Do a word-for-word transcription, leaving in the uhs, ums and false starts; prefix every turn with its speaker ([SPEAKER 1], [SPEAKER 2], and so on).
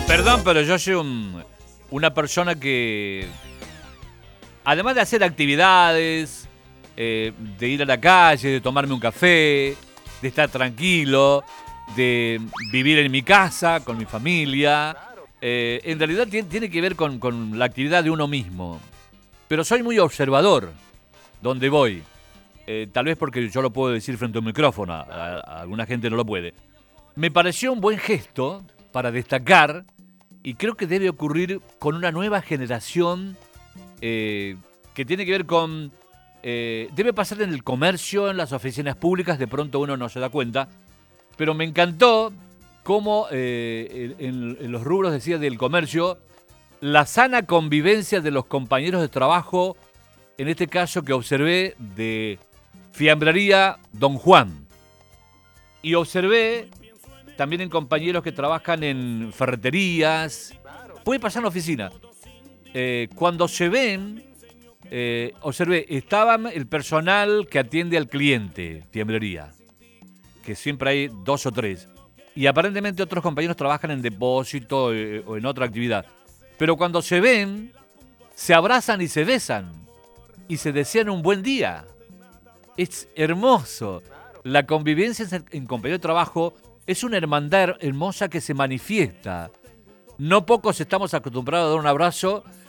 [SPEAKER 1] Perdón, pero yo soy un, una persona que, además de hacer actividades, eh, de ir a la calle, de tomarme un café, de estar tranquilo, de vivir en mi casa, con mi familia, eh, en realidad tiene, tiene que ver con, con la actividad de uno mismo. Pero soy muy observador donde voy. Eh, tal vez porque yo lo puedo decir frente a un micrófono, a, a alguna gente no lo puede. Me pareció un buen gesto para destacar, y creo que debe ocurrir con una nueva generación eh, que tiene que ver con... Eh, debe pasar en el comercio, en las oficinas públicas, de pronto uno no se da cuenta, pero me encantó cómo eh, en, en los rubros, decía, del comercio, la sana convivencia de los compañeros de trabajo, en este caso que observé de Fiambrería Don Juan, y observé también en compañeros que trabajan en ferreterías, puede pasar en la oficina. Eh, cuando se ven, eh, observé, estaba el personal que atiende al cliente, fiambrería, que siempre hay dos o tres, y aparentemente otros compañeros trabajan en depósito eh, o en otra actividad. Pero cuando se ven, se abrazan y se besan, y se desean un buen día. Es hermoso. La convivencia en compañero de trabajo es una hermandad hermosa que se manifiesta. No pocos estamos acostumbrados a dar un abrazo